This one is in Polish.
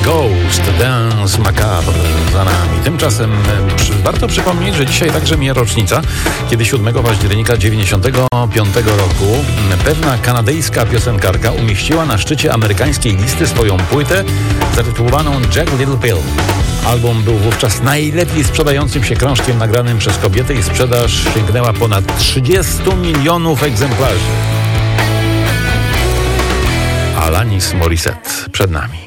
Ghost, Dance Macabre za nami. Tymczasem warto przypomnieć, że dzisiaj także mija rocznica, kiedy 7 października 1995 roku pewna kanadyjska piosenkarka umieściła na szczycie amerykańskiej listy swoją płytę zatytułowaną Jagged Little Pill. Album był wówczas najlepiej sprzedającym się krążkiem nagranym przez kobietę i sprzedaż sięgnęła ponad 30 milionów egzemplarzy. Alanis Morissette przed nami.